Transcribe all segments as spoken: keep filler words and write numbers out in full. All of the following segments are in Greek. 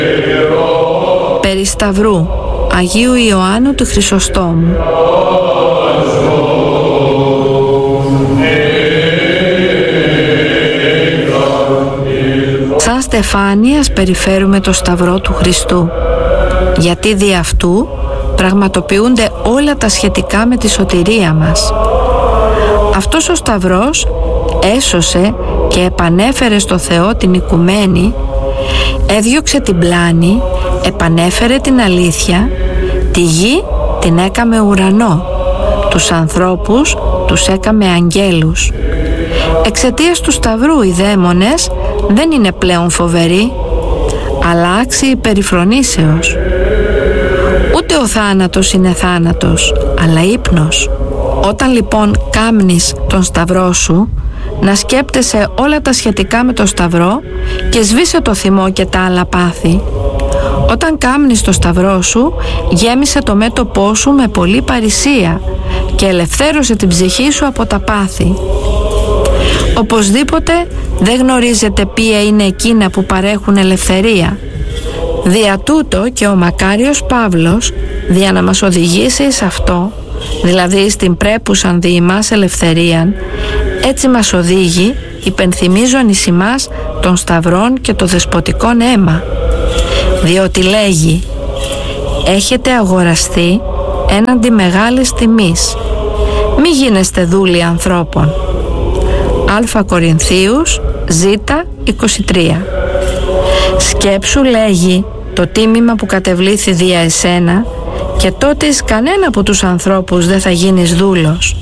Περί Σταυρού Αγίου Ιωάννου του Χρυσοστόμου. Σαν στεφάνιας περιφέρουμε το Σταυρό του Χριστού, γιατί δι' αυτού πραγματοποιούνται όλα τα σχετικά με τη σωτηρία μας. Αυτός ο Σταυρός έσωσε και επανέφερε στο Θεό την οικουμένη, έδιωξε την πλάνη, επανέφερε την αλήθεια, τη γη την έκαμε ουρανό, τους ανθρώπους τους έκαμε αγγέλους. Εξαιτίας του Σταυρού οι δαίμονες δεν είναι πλέον φοβεροί, αλλά άξιοι περιφρονήσεως. Ούτε ο θάνατος είναι θάνατος, αλλά ύπνος. Όταν λοιπόν κάμνεις τον Σταυρό σου, να σκέπτεσαι όλα τα σχετικά με το Σταυρό και σβήσε το θυμό και τα άλλα πάθη. Όταν κάμνεις το Σταυρό σου, γέμισε το μέτωπό σου με πολλή παρησία και ελευθέρωσε την ψυχή σου από τα πάθη. Οπωσδήποτε δεν γνωρίζετε ποια είναι εκείνα που παρέχουν ελευθερία. Δια τούτο και ο μακάριος Παύλος, δια να μας οδηγήσει σε αυτό, δηλαδή στην πρέπουσαν δι' ημάς ελευθερίαν, έτσι μας οδήγει υπενθυμίζον εις ημάς των Σταυρών και το δεσποτικόν αίμα. Διότι λέγει, έχετε αγοραστεί έναντι μεγάλης τιμής, μη γίνεστε δούλοι ανθρώπων. Α Κορινθίους Ζ είκοσι τρία. Σκέψου, λέγει, το τίμημα που κατεβλήθη δια εσένα, και τότε εις κανένα από τους ανθρώπους δεν θα γίνεις δούλος.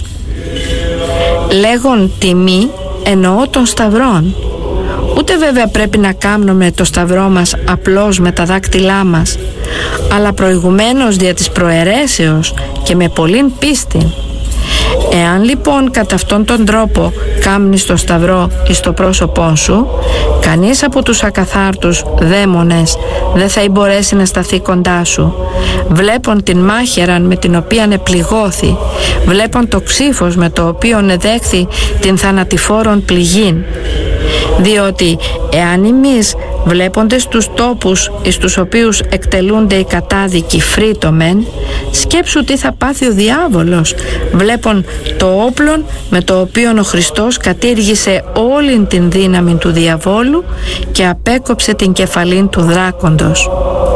Λέγον τιμή εννοώ των Σταυρών. Ούτε βέβαια πρέπει να κάμνουμε το Σταυρό μας απλώς με τα δάκτυλά μας, αλλά προηγουμένως δια της προαιρέσεως και με πολλήν πίστη. Εάν λοιπόν κατά αυτόν τον τρόπο κάμνεις το Σταυρό εις το πρόσωπό σου, κανείς από τους ακαθάρτους δαίμονες δεν θα μπορέσει να σταθεί κοντά σου. Βλέπον την μάχαιραν με την οποία επληγώθη, βλέπον το ξύφος με το οποίο εδέχθη την θανατηφόρον πληγήν. Διότι εάν εμείς βλέποντες τους τόπους εις τους οποίους εκτελούνται οι κατάδικοι φρύτωμεν, σκέψου τι θα πάθει ο διάβολος, βλέπον το όπλον με το οποίο ο Χριστός κατήργησε όλην την δύναμη του διαβόλου και απέκοψε την κεφαλήν του δράκοντος.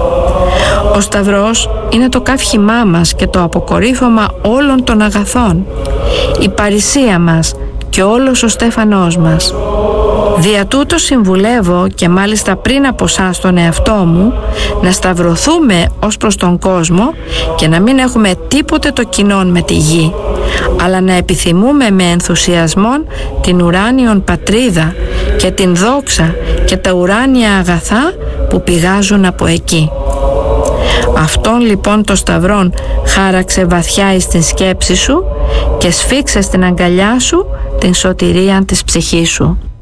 Ο Σταυρός είναι το καύχημά μας και το αποκορύφωμα όλων των αγαθών, η παρησία μας και όλος ο στέφανός μας. Δια τούτο συμβουλεύω, και μάλιστα πριν από εσάς τον εαυτό μου, να σταυρωθούμε ως προς τον κόσμο και να μην έχουμε τίποτε το κοινόν με τη γη, αλλά να επιθυμούμε με ενθουσιασμόν την ουράνιον πατρίδα και την δόξα και τα ουράνια αγαθά που πηγάζουν από εκεί. Αυτόν λοιπόν το Σταυρόν χάραξε βαθιά εις την σκέψη σου και σφίξε στην αγκαλιά σου την σωτηρία της ψυχής σου.